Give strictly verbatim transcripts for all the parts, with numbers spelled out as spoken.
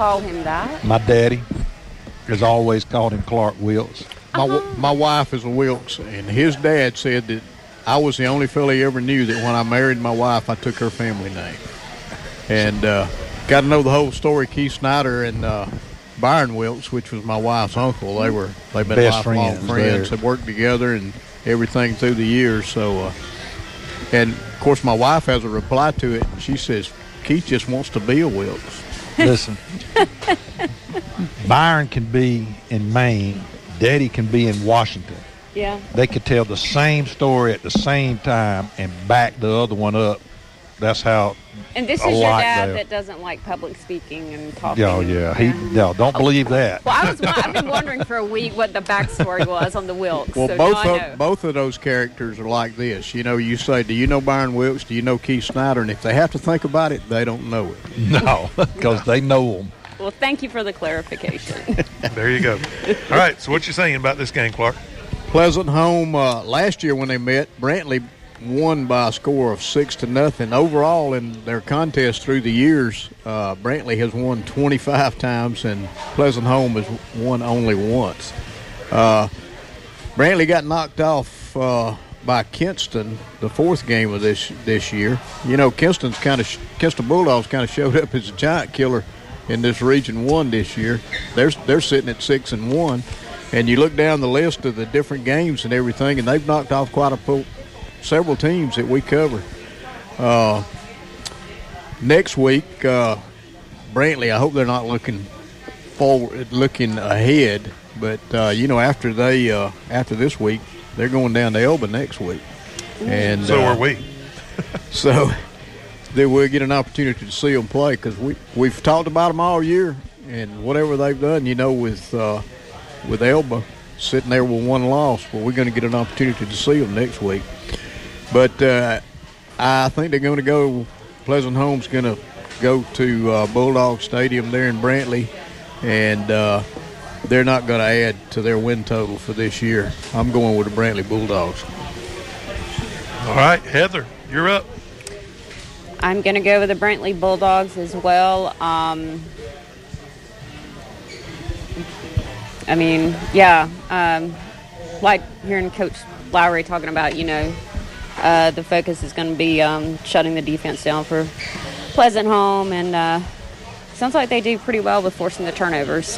call him that? My daddy has always called him Clark Wilkes. My Uh-huh. my wife is a Wilkes, and his dad said that I was the only fella he ever knew that when I married my wife, I took her family name. And uh, got to know the whole story. Keith Snyder and uh, Byron Wilkes, which was my wife's uncle, they were they've been Best lifelong friends friends. there. They've worked together and everything through the years. So, uh, and of course, my wife has a reply to it. And she says Keith just wants to be a Wilkes. Listen, Byron can be in Maine. Daddy can be in Washington. Yeah. They could tell the same story at the same time and back the other one up. That's how. And this a is your lot dad there. that doesn't like public speaking and talking. Oh yeah, he no, don't believe that. Well, I was. I've been wondering for a week what the backstory was on the Wilkes. Well, so both now I know. of both of those characters are like this. You know, you say, "Do you know Byron Wilkes? Do you know Keith Snyder?" And if they have to think about it, they don't know it. No, because they know them. Well, thank you for the clarification. There you go. All right, so what you saying about this game, Clark? Pleasant Home uh, last year when they met, Brantley won by a score of six to nothing. Overall, in their contest through the years, uh, Brantley has won twenty-five times, and Pleasant Home has won only once. Uh, Brantley got knocked off uh, by Kinston the fourth game of this this year. You know, Kinston's kind of Kinston Bulldogs kind of showed up as a giant killer in this Region One this year. They're they're sitting at six and one, and you look down the list of the different games and everything, and they've knocked off quite a po- several teams that we cover. Uh, next week, uh, Brantley, I hope they're not looking forward, looking ahead, but uh, you know, after they uh, after this week, they're going down to Elba next week, and So uh, are we. so then we'll get an opportunity to see them play because we we've talked about them all year, and whatever they've done, you know, with uh, with Elba sitting there with one loss, well, we're going to get an opportunity to see them next week. But uh, I think they're going to go. Pleasant Home's going to go to uh, Bulldog Stadium there in Brantley, and uh, they're not going to add to their win total for this year. I'm going with the Brantley Bulldogs. All right, Heather, you're up. I'm going to go with the Brantley Bulldogs as well. Um, I mean, yeah, um, like hearing Coach Lowry talking about, you know, uh, the focus is going to be um, shutting the defense down for Pleasant Home, and uh, sounds like they do pretty well with forcing the turnovers.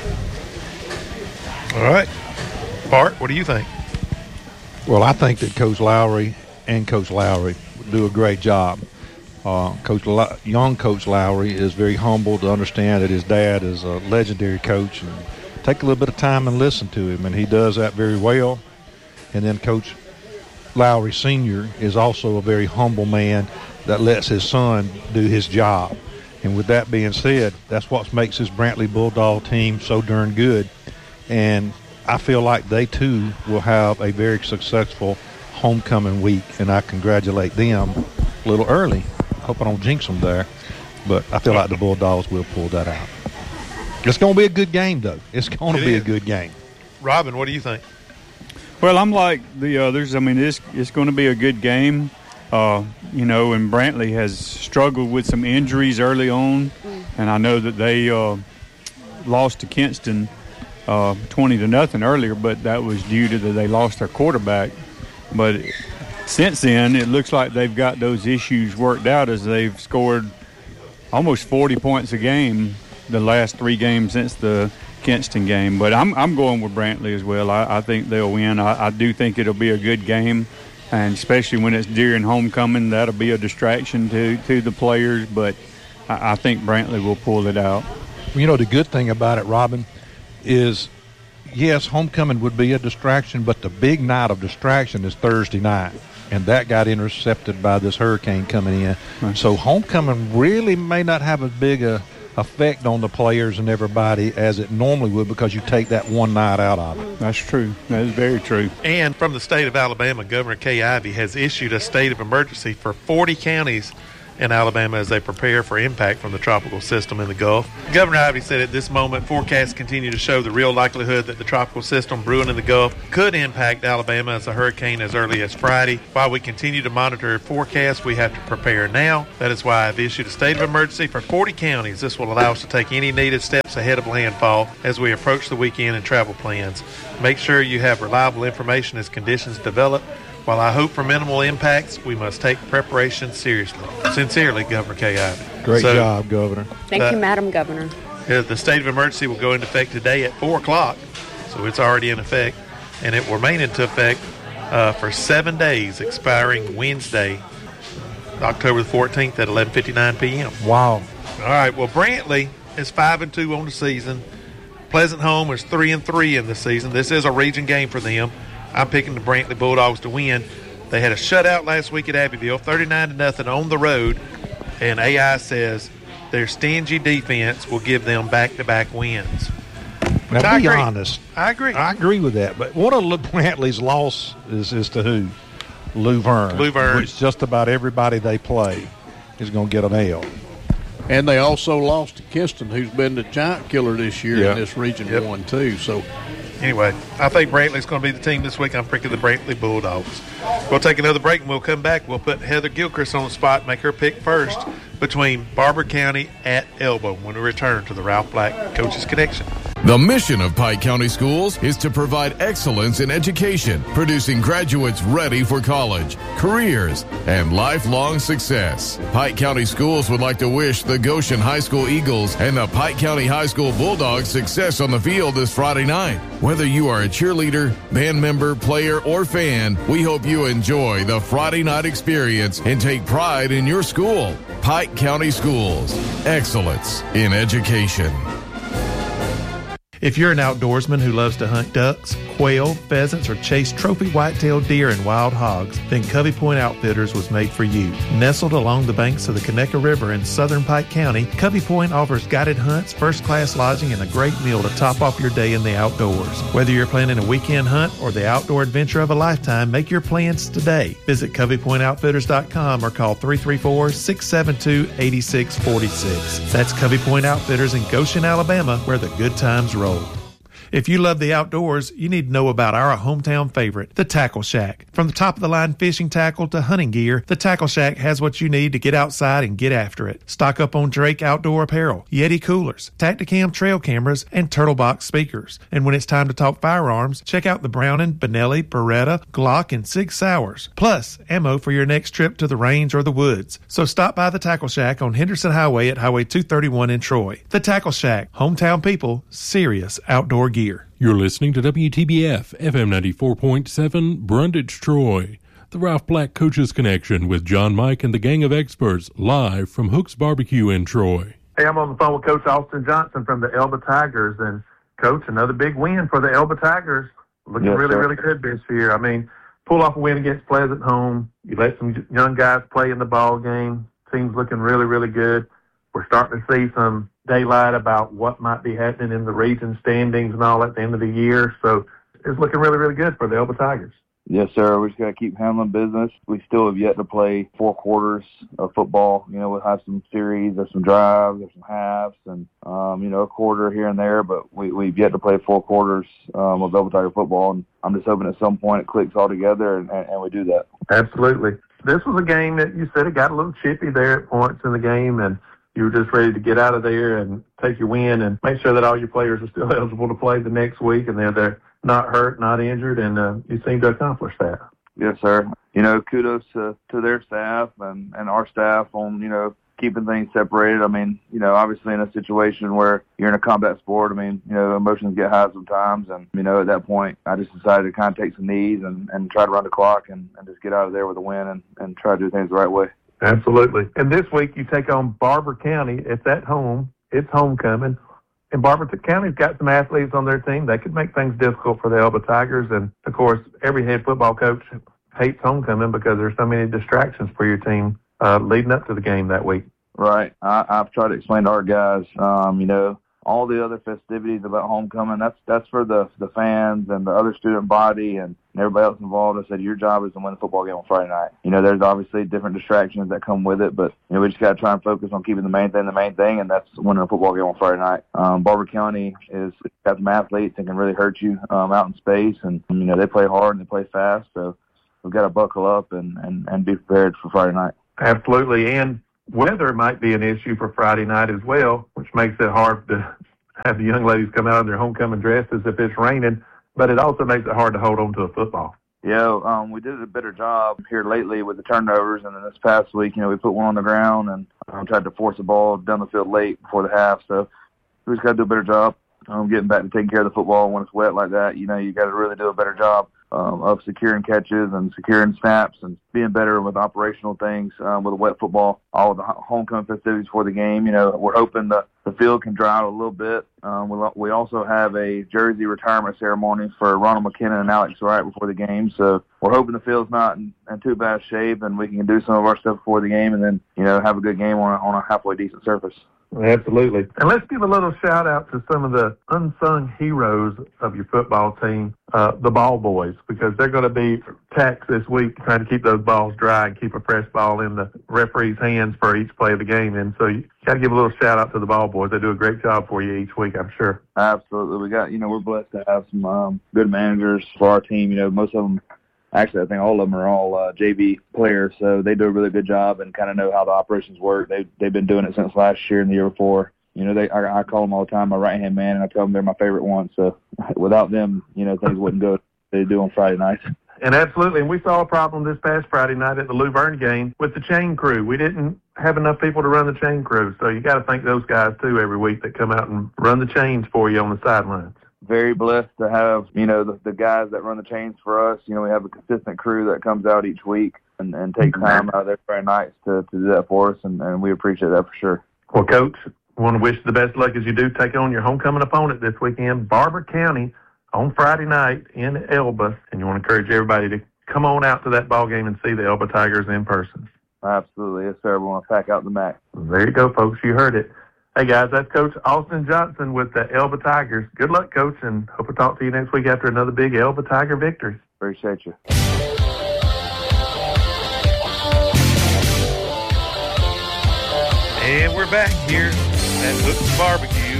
All right. Bart, what do you think? Well, I think that Coach Lowry and Coach Lowry do a great job. Uh, Coach L- young Coach Lowry is very humble to understand that his dad is a legendary coach, and take a little bit of time and listen to him, and he does that very well. And then Coach Lowry Senior is also a very humble man that lets his son do his job. And with that being said, that's what makes this Brantley Bulldog team so darn good. And I feel like they too will have a very successful homecoming week, and I congratulate them a little early. I hope I don't jinx them there, but I feel like the Bulldogs will pull that out. It's going to be a good game, though. It's going to It be is. a good game. Robin, what do you think? Well, I'm like the others. I mean, it's it's going to be a good game. Uh, you know, and Brantley has struggled with some injuries early on, and I know that they uh, lost to Kinston uh, twenty to nothing earlier, but that was due to that they lost their quarterback. But since then, it looks like they've got those issues worked out as they've scored almost forty points a game the last three games since the Kinston game. But I'm I'm going with Brantley as well. I, I think they'll win. I, I do think it'll be a good game, and especially when it's during homecoming, that'll be a distraction to, to the players. But I, I think Brantley will pull it out. You know, the good thing about it, Robin, is yes, homecoming would be a distraction, but the big night of distraction is Thursday night, and that got intercepted by this hurricane coming in. Right. So homecoming really may not have as big a effect on the players and everybody as it normally would, because you take that one night out of it. That's true. That is very true. And from the state of Alabama, Governor Kay Ivey has issued a state of emergency for forty counties in Alabama as they prepare for impact from the tropical system in the Gulf. Governor Ivey said at this moment, forecasts continue to show the real likelihood that the tropical system brewing in the Gulf could impact Alabama as a hurricane as early as Friday. While we continue to monitor forecasts, we have to prepare now. That is why I've issued a state of emergency for forty counties. This will allow us to take any needed steps ahead of landfall as we approach the weekend and travel plans. Make sure you have reliable information as conditions develop. While I hope for minimal impacts, we must take preparation seriously. Sincerely, Governor Kay Ivey. Great so, job, Governor. Thank uh, you, Madam Governor. Uh, the state of emergency will go into effect today at four o'clock, so it's already in effect, and it will remain into effect uh, for seven days, expiring Wednesday, October the fourteenth at eleven fifty-nine p.m. Wow. All right, well, Brantley is five and two on the season. Pleasant Home is three and three in the season. This is a region game for them. I'm picking the Brantley Bulldogs to win. They had a shutout last week at Abbeville, thirty-nine to nothing on the road, and A I says their stingy defense will give them back-to-back wins. Now, I be agree. honest. I agree. I agree with that. But one of Brantley's loss is, is to who? Luverne. Luverne. Which just about everybody they play is going to get an L. And they also lost to Kinston, who's been the giant killer this year Yeah. in this Region Yep. one, too. So Anyway, I think Brantley's going to be the team this week. I'm picking the Brantley Bulldogs. We'll take another break, and we'll come back. We'll put Heather Gilchrist on the spot and make her pick first between Barber County at Elbow when we return to the Ralph Black Coaches Connection. The mission of Pike County Schools is to provide excellence in education, producing graduates ready for college, careers, and lifelong success. Pike County Schools would like to wish the Goshen High School Eagles and the Pike County High School Bulldogs success on the field this Friday night. Whether you are a cheerleader, band member, player, or fan, we hope you enjoy the Friday night experience and take pride in your school. Pike County Schools, excellence in education. If you're an outdoorsman who loves to hunt ducks, quail, pheasants, or chase trophy white-tailed deer and wild hogs, then Covey Point Outfitters was made for you. Nestled along the banks of the Conecuh River in southern Pike County, Covey Point offers guided hunts, first-class lodging, and a great meal to top off your day in the outdoors. Whether you're planning a weekend hunt or the outdoor adventure of a lifetime, make your plans today. Visit Covey Point Outfitters dot com or call three three four, six seven two, eight six four six. That's Covey Point Outfitters in Goshen, Alabama, where the good times roll. If you love the outdoors, you need to know about our hometown favorite, the Tackle Shack. From the top-of-the-line fishing tackle to hunting gear, the Tackle Shack has what you need to get outside and get after it. Stock up on Drake outdoor apparel, Yeti coolers, Tacticam trail cameras, and Turtle Box speakers. And when it's time to talk firearms, check out the Browning, Benelli, Beretta, Glock, and Sig Sauers. Plus, ammo for your next trip to the range or the woods. So stop by the Tackle Shack on Henderson Highway at Highway two thirty-one in Troy. The Tackle Shack, hometown people, serious outdoor gear. You're listening to W T B F F M ninety-four point seven, Brundage, Troy. The Ralph Black Coaches Connection with John Mike and the gang of experts, live from Hook's Barbecue in Troy. Hey, I'm on the phone with Coach Austin Johnson from the Elba Tigers. And, Coach, another big win for the Elba Tigers. Looking Yes, really, sir. really good this year. I mean, pull off a win against Pleasant Home. You let some young guys play in the ball game. Team's looking really, really good. We're starting to see some daylight about what might be happening in the region standings and all at the end of the year. So it's looking really, really good for the Elba Tigers. Yes, sir. We just got to keep handling business. We still have yet to play four quarters of football. You know, we'll have some series, there's some drives, there's some halves, and, um, you know, a quarter here and there, but we, we've yet to play four quarters um, of Elba Tiger football, and I'm just hoping at some point it clicks all together, and, and, and we do that. Absolutely. This was a game that you said it got a little chippy there at points in the game, and you were just ready to get out of there and take your win and make sure that all your players are still eligible to play the next week and they're, they're not hurt, not injured, and uh, you seem to accomplish that. Yes, sir. You know, kudos to, to their staff and, and our staff on, you know, keeping things separated. I mean, you know, obviously in a situation where you're in a combat sport, I mean, you know, emotions get high sometimes. And, you know, at that point, I just decided to kind of take some knees and, and try to run the clock and, and just get out of there with a win and, and try to do things the right way. Absolutely. And this week you take on Barber County. It's at home. It's homecoming. And Barber County's got some athletes on their team. They could make things difficult for the Elba Tigers. And, of course, every head football coach hates homecoming because there's so many distractions for your team uh, leading up to the game that week. Right. I, I've tried to explain to our guys, um, you know, all the other festivities about homecoming, that's that's for the the fans and the other student body and everybody else involved. I said, your job is to win the football game on Friday night. You know, there's obviously different distractions that come with it, but, you know, we just got to try and focus on keeping the main thing the main thing, and that's winning a football game on Friday night. Um, Barber County is got some athletes that can really hurt you um, out in space, and, you know, they play hard and they play fast, so we've got to buckle up and, and, and be prepared for Friday night. Absolutely, and weather might be an issue for Friday night as well, which makes it hard to have the young ladies come out in their homecoming dresses if it's raining, but it also makes it hard to hold on to a football. Yeah, um, we did a better job here lately with the turnovers, and then this past week, you know, we put one on the ground and um, tried to force the ball down the field late before the half, so we just got to do a better job um, getting back to taking care of the football when it's wet like that. You know, you got to really do a better job Um, of securing catches and securing snaps and being better with operational things um, with a wet football, all of the homecoming festivities for the game. You know, we're hoping the, the field can dry out a little bit. Um, we, we also have a jersey retirement ceremony for Ronald McKinnon and Alex Wright before the game. So we're hoping the field's not in, in too bad shape and we can do some of our stuff before the game and then, you know, have a good game on a, on a halfway decent surface. Absolutely. And let's give a little shout out to some of the unsung heroes of your football team, uh, the ball boys, because they're going to be taxed this week trying to keep those balls dry and keep a fresh ball in the referee's hands for each play of the game. And so you got to give a little shout out to the ball boys. They do a great job for you each week, I'm sure. Absolutely. We got, you know, we're blessed to have some um, good managers for our team. You know, most of them, actually, I think all of them are all uh, J V players, so they do a really good job and kind of know how the operations work. They they've been doing it since last year and the year before. You know, they I, I call them all the time my right hand man, and I tell them they're my favorite one. So without them, you know, things wouldn't go as they do on Friday nights. And absolutely, and we saw a problem this past Friday night at the Luverne game with the chain crew. We didn't have enough people to run the chain crew, so you got to thank those guys too every week that come out and run the chains for you on the sidelines. Very blessed to have, you know, the, the guys that run the chains for us. You know, we have a consistent crew that comes out each week and, and takes time out of their Friday nights to, to do that for us, and, and we appreciate that for sure. Well, Coach, I want to wish you the best luck as you do take on your homecoming opponent this weekend, Barber County, on Friday night in Elba, and you want to encourage everybody to come on out to that ball game and see the Elba Tigers in person. Absolutely. Yes, sir. We want to pack out the M A C. There you go, folks. You heard it. Hey, guys, that's Coach Austin Johnson with the Elba Tigers. Good luck, Coach, and hope to talk to you next week after another big Elba Tiger victory. Appreciate you. And we're back here at Hook's Barbecue.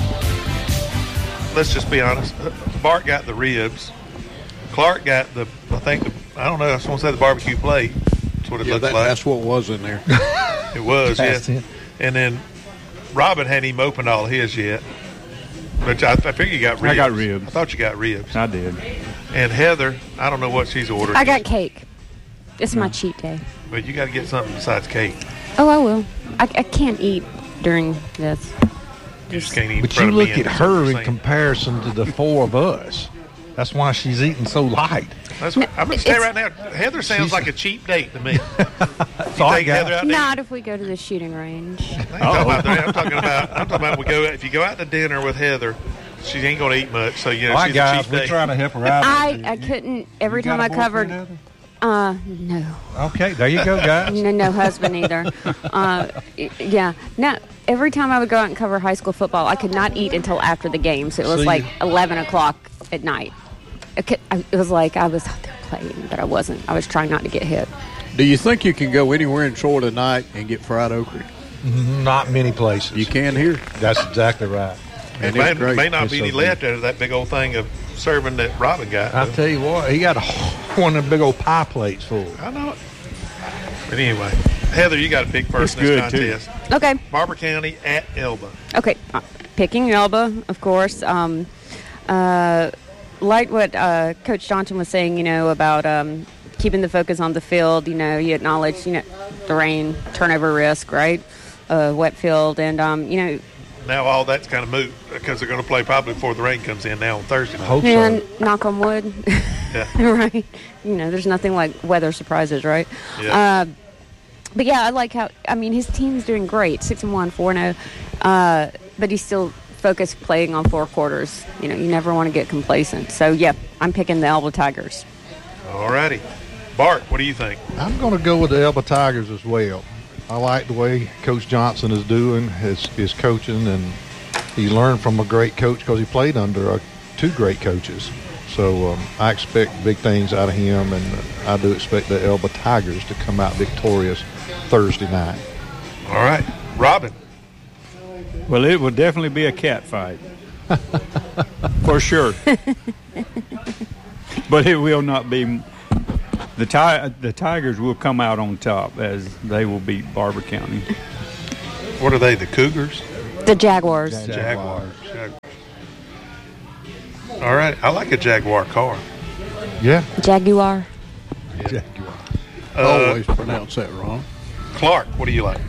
And let's just be honest, Bart got the ribs. Clark got the, I think, the, I don't know, I just want to say the barbecue plate. That's what it yeah, looks that, like. That's what was in there. It was, That's yeah. it. And then Robin hadn't even opened all his yet. But I, I figured you got ribs. I got ribs. I thought you got ribs. I did. And Heather, I don't know what she's ordering. I got cake. It's my cheat day. But you got to get something besides cake. Oh, I will. I, I can't eat during this. You just can't eat in But front you of look me at and her that's in what comparison to the four of us. That's why she's eating so light. That's what, I'm going to say it's- right now, Heather sounds She's- like a cheap date to me. That's You all I take got. Heather out there. Not if we go to the shooting range. I ain't talking about that. I'm talking about. I'm talking about we go if you go out to dinner with Heather, she ain't going to eat much. So you know, All right, she's guys, a cheap we're date. trying to help her out. I, I couldn't, every You got time a I covered, boyfriend, uh, no. Heather? Okay, there you go, guys. No, no husband either. Uh, y- yeah. No, every time I would go out and cover high school football, I could not eat until after the game. So it was See? like eleven o'clock at night. It, could, I, it was like I was out there playing, but I wasn't. I was trying not to get hit. Do you think you can go anywhere in Troy tonight and get fried okra? Not many places. You can here. That's exactly right. And It may, it's great. may not It's be so any good. left out of that big old thing of serving that Robin got. I though. tell you what, he got a, one of the big old pie plates full. I know it. But anyway, Heather, you got to pick first in It's this good, contest. Okay. Barber County at Elba. Okay. Uh, picking Elba, of course. Um, uh, like what uh, Coach Johnson was saying, you know, about um, keeping the focus on the field. You know, you acknowledge, you know, the rain, turnover risk, right? Uh, wet field, and um, you know, Now all that's kind of moot because they're going to play probably before the rain comes in now on Thursday night. Hope and so. knock on wood, Yeah. right? You know, there's nothing like weather surprises, right? Yeah. Uh, but yeah, I like how. I mean, his team's doing great, six and one, four and zero, uh, but he's still focused playing on four quarters. You know, you never want to get complacent. So yeah, I'm picking the Elba Tigers. All righty. Bart, what do you think? I'm going to go with the Elba Tigers as well. I like the way Coach Johnson is doing his, his coaching, and he learned from a great coach because he played under uh, two great coaches. So um, I expect big things out of him, and I do expect the Elba Tigers to come out victorious Thursday night. All right. Robin. Well, it will definitely be a cat fight. For sure. But it will not be. The ti- the Tigers will come out on top, as they will beat Barber County. What are they, the Cougars? The Jaguars. Jaguars. Jaguars. All right. I like a Jaguar car. Yeah. Jaguar. Yeah. Jaguar. Uh, Always pronounce that wrong. Clark, what do you like?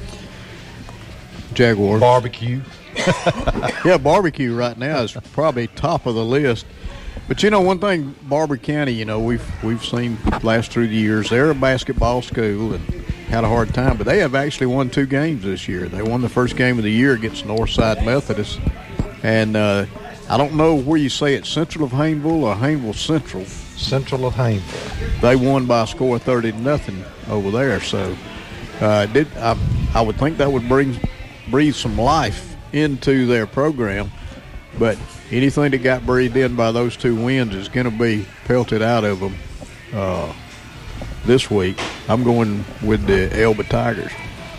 Jaguar. Barbecue. Yeah, barbecue right now is probably top of the list. But, you know, one thing, Barber County, you know, we've we've seen last through the years, they're a basketball school and had a hard time, but they have actually won two games this year. They won the first game of the year against Northside Methodist. And uh, I don't know where you say it, Central of Hayneville or Hayneville Central. Central of Hayneville. They won by a score of thirty to nothing over there. So uh, did I, I would think that would bring breathe some life into their program. But anything that got breathed in by those two wins is going to be pelted out of them uh, this week. I'm going with the Elba Tigers.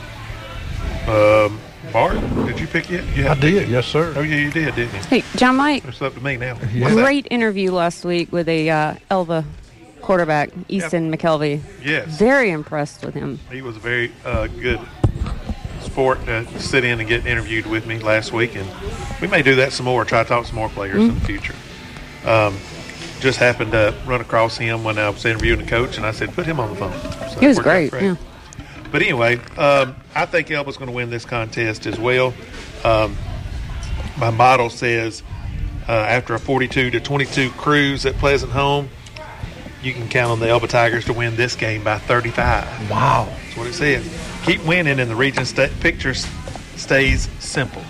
Um, Bart, did you pick it? You I did, yes, sir. Oh, yeah, you did, didn't you? Hey, John Mike. It's up to me now. Great interview last week with a uh, Elba quarterback, Easton yep. McKelvey. Yes. Very impressed with him. He was a very uh, good sport to sit in and get interviewed with me last week, and we may do that some more, try to talk to some more players mm-hmm. in the future. Um, just happened to run across him when I was interviewing the coach, and I said, put him on the phone. So he was great, great. Yeah. But anyway, um, I think Elba's going to win this contest as well. Um, my model says uh, after a forty-two to twenty-two cruise at Pleasant Home, you can count on the Elba Tigers to win this game by thirty-five. Wow. That's what it says. Keep winning, and the region st- picture stays simple.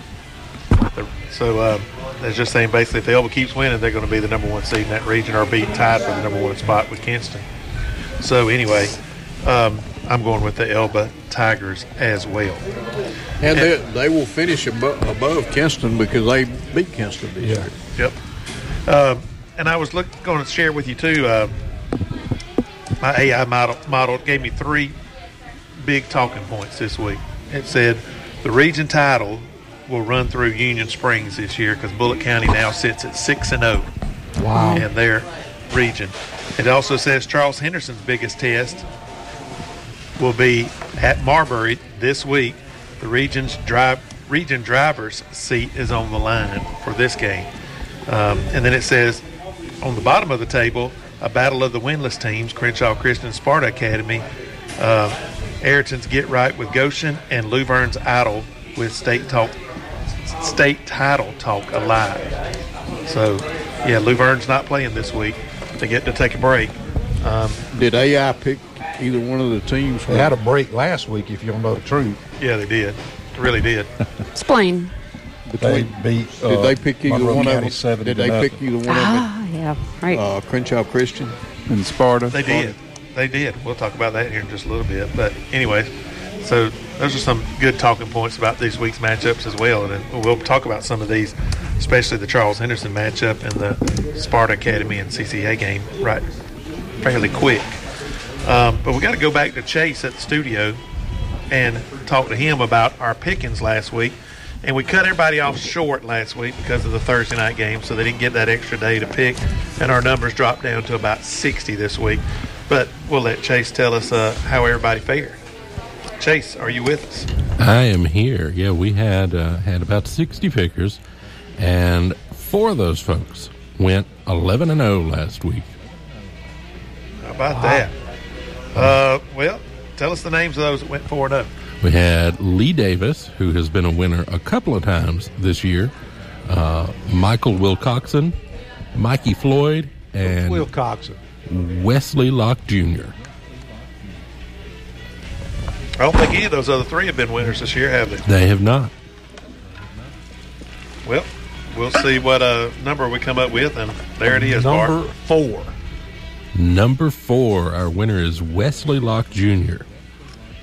So uh, that's just saying basically if the Elba keeps winning, they're going to be the number one seed in that region or be tied for the number one spot with Kinston. So anyway, um, I'm going with the Elba Tigers as well. And, and they, they will finish above, above Kinston because they beat Kinston this yeah. year. Yep. Uh, and I was look, going to share with you, too, uh, my A I model, model gave me three big talking points this week. It said the region title will run through Union Springs this year because Bullitt County now sits at six and zero. Wow. In their region. It also says Charles Henderson's biggest test will be at Marbury this week. The region's drive region driver's seat is on the line for this game. Um, and then it says on the bottom of the table, a battle of the winless teams, Crenshaw Christian and Sparta Academy. Uh, Ayrton's Get Right with Goshen and Luverne's Idle with State Talk, State Title Talk Alive. So, yeah, Luverne's not playing this week. They get to take a break. Um, Did A I pick either one of the teams? They had a break last week, if you don't know the truth. Yeah, they did. They really did. Explain. They beat. Uh, did they pick either Monroe one County of them? Did they nothing. pick either one ah, of them? yeah, right. Uh, Crenshaw Christian and Sparta. They Sparta. did. They did. We'll talk about that here in just a little bit. But anyway, so those are some good talking points about this week's matchups as well. And we'll talk about some of these, especially the Charles Henderson matchup and the Sparta Academy and C C A game right fairly quick. Um, but we got to go back to Chase at the studio and talk to him about our pickings last week. And we cut everybody off short last week because of the Thursday night game, so they didn't get that extra day to pick. And our numbers dropped down to about sixty this week. But we'll let Chase tell us uh, how everybody fared. Chase, are you with us? I am here. Yeah, we had uh, had about sixty pickers, and four of those folks went eleven and oh last week. How about wow. that? Uh, well, tell us the names of those that went four and oh. We had Lee Davis, who has been a winner a couple of times this year, uh, Michael Wilcoxon, Mikey Floyd, and Wilcoxon. Wesley Locke Junior I don't think any of those other three have been winners this year, have they? They have not. Well, we'll see what uh, number we come up with, and there it is, Number Bart. four. Number four, our winner is Wesley Locke Junior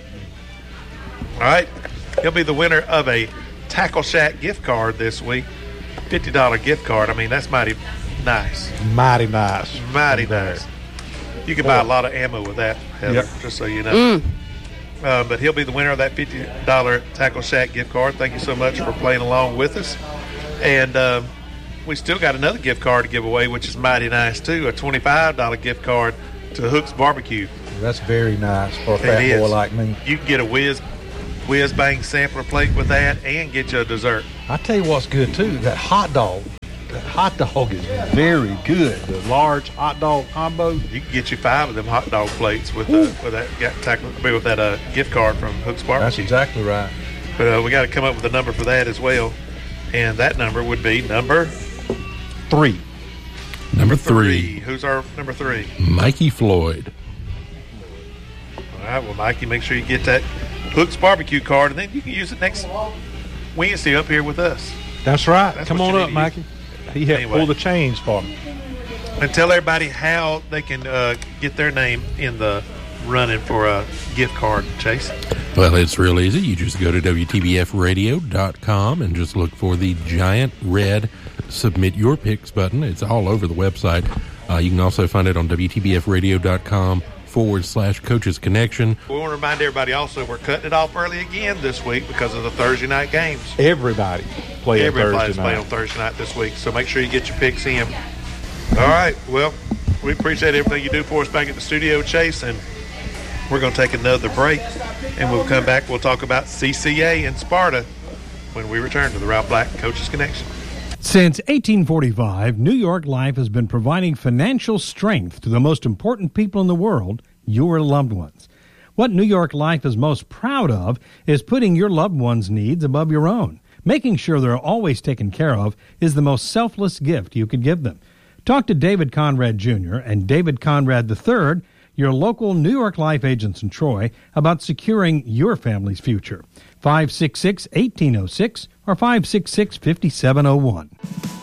All right. He'll be the winner of a Tackle Shack gift card this week fifty dollars gift card. I mean, that's mighty nice. Mighty nice. Mighty nice. You can buy a lot of ammo with that, Heather, Yep. just so you know. Mm. Uh, but he'll be the winner of that fifty dollars Tackle Shack gift card. Thank you so much for playing along with us. And uh, we still got another gift card to give away, which is mighty nice, too, a twenty-five dollars gift card to Hook's Barbecue. That's very nice for a It fat boy is. like me. You can get a whiz, whiz bang sampler plate with that and get you a dessert. I tell you what's good, too, that hot dog. That hot dog is very good. The large hot dog combo. You can get you five of them hot dog plates with uh, with that get, tackle, with that uh, gift card from Hook's Barbecue. That's exactly right. But uh, we got to come up with a number for that as well, and that number would be number three. Number three. Who's our number three? Mikey Floyd. All right, well, Mikey, make sure you get that Hook's Barbecue card, and then you can use it next Wednesday up here with us. That's right. That's Come what on you up, need to Mikey. He helped Anyway. pull the chains for me. And tell everybody how they can uh, get their name in the running for a gift card, Chase. Well, it's real easy. You just go to W T B F radio dot com and just look for the giant red Submit Your Picks button. It's all over the website. Uh, you can also find it on W T B F radio dot com forward slash Coaches Connection. We want to remind everybody also we're cutting it off early again this week because of the Thursday night games. Everybody playing Everybody's Thursday playing night. on Thursday night this week, so make sure you get your picks in. All right, well, we appreciate everything you do for us back at the studio, Chase, and we're going to take another break, and we'll come back. We'll talk about C C A and Sparta when we return to the Ralph Black Coaches Connection. Since eighteen forty-five, New York Life has been providing financial strength to the most important people in the world, your loved ones. What New York Life is most proud of is putting your loved ones' needs above your own. Making sure they're always taken care of is the most selfless gift you could give them. Talk to David Conrad Junior and David Conrad the third, your local New York Life agents in Troy, about securing your family's future. five six six, one eight zero six or five six six, five seven zero one.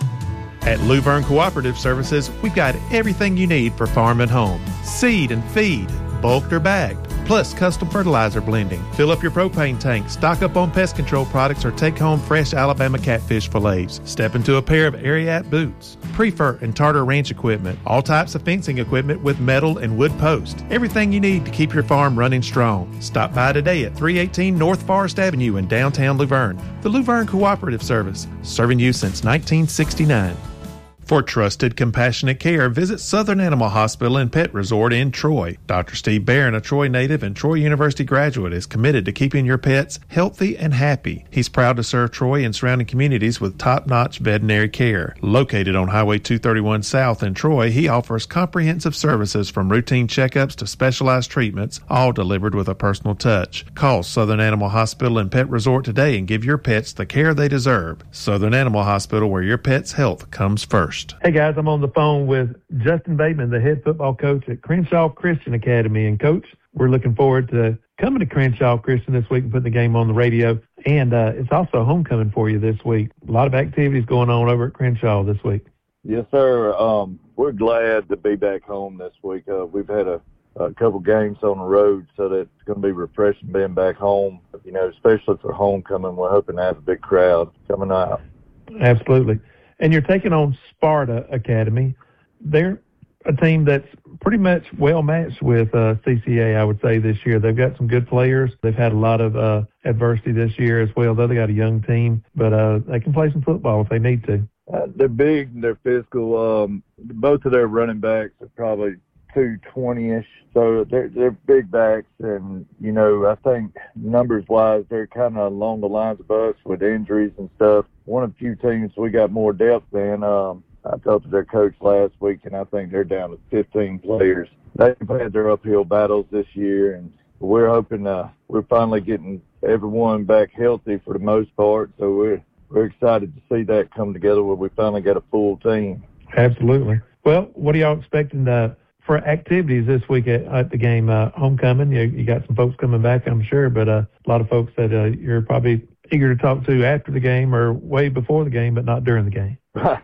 At Luverne Cooperative Services, we've got everything you need for farm and home. Seed and feed, bulked or bagged, plus custom fertilizer blending. Fill up your propane tank, stock up on pest control products, or take home fresh Alabama catfish fillets. Step into a pair of Ariat boots, Prefer and Tartar Ranch equipment, all types of fencing equipment with metal and wood posts. Everything you need to keep your farm running strong. Stop by today at three eighteen North Forest Avenue in downtown Luverne. The Luverne Cooperative Service, serving you since nineteen sixty-nine. For trusted, compassionate care, visit Southern Animal Hospital and Pet Resort in Troy. Doctor Steve Barron, a Troy native and Troy University graduate, is committed to keeping your pets healthy and happy. He's proud to serve Troy and surrounding communities with top-notch veterinary care. Located on Highway two thirty-one South in Troy, he offers comprehensive services from routine checkups to specialized treatments, all delivered with a personal touch. Call Southern Animal Hospital and Pet Resort today and give your pets the care they deserve. Southern Animal Hospital, where your pet's health comes first. Hey guys, I'm on the phone with Justin Bateman, the head football coach at Crenshaw Christian Academy. And coach, we're looking forward to coming to Crenshaw Christian this week and putting the game on the radio. And uh, it's also homecoming for you this week. A lot of activities going on over at Crenshaw this week. Yes, sir. Um, we're glad to be back home this week. Uh, we've had a, a couple games on the road, so that's going to be refreshing being back home. You know, especially for homecoming, we're hoping to have a big crowd coming out. Absolutely. And you're taking on Sparta Academy. They're a team that's pretty much well matched with uh, C C A, I would say, this year. They've got some good players. They've had a lot of uh, adversity this year as well, though they got a young team. But uh, they can play some football if they need to. Uh, they're big and they're physical. Um, both of their running backs are probably two twenty-ish. So they're, they're big backs. And, you know, I think numbers-wise, they're kind of along the lines of us with injuries and stuff. One of the few teams we got more depth than. Um, I talked to their coach last week, and I think they're down to fifteen players. They've had their uphill battles this year, and we're hoping uh, we're finally getting everyone back healthy for the most part. So we're we're excited to see that come together where we finally got a full team. Absolutely. Well, what are y'all expecting uh, for activities this week at, at the game? Uh, homecoming, you, you got some folks coming back, I'm sure, but uh, a lot of folks that uh, you're probably eager to talk to after the game or way before the game, but not during the game.